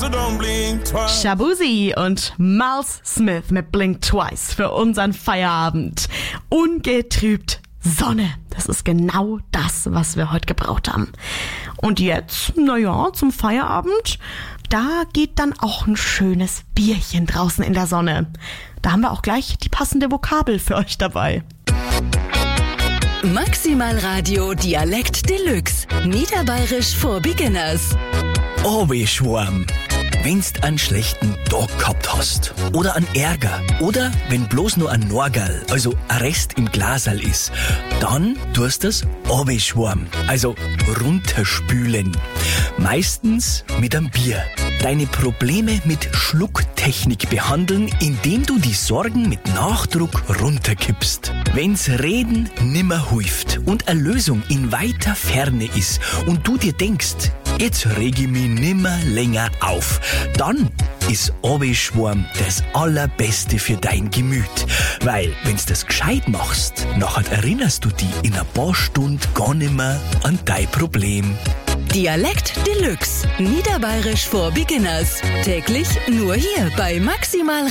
so don't blink twice. Shabuzi und Miles Smith mit Blink Twice für unseren Feierabend. Ungetrübt Sonne. Das ist genau das, was wir heute gebraucht haben. Und jetzt, zum Feierabend, da geht dann auch ein schönes Bierchen draußen in der Sonne. Da haben wir auch gleich die passende Vokabel für euch dabei. Maximal Radio Dialekt Deluxe. Niederbayerisch for Beginners. Obeschwarm. Wenn's einen schlechten Tag gehabt hast oder einen Ärger oder wenn bloß nur ein Norgerl, also ein Rest im Glaserl ist, dann tust das Obeschwarm, also runterspülen. Meistens mit einem Bier. Deine Probleme mit Schlucktechnik behandeln, indem du die Sorgen mit Nachdruck runterkippst. Wenn's Reden nimmer hilft und eine Lösung in weiter Ferne ist und du dir denkst, jetzt reg ich mich nimmer länger auf, dann ist Obeschwarm das Allerbeste für dein Gemüt. Weil, wenn's das gescheit machst, nachher erinnerst du dich in ein paar Stunden gar nimmer an dein Problem. Dialekt Deluxe. Niederbayerisch for Beginners. Täglich nur hier bei Maximal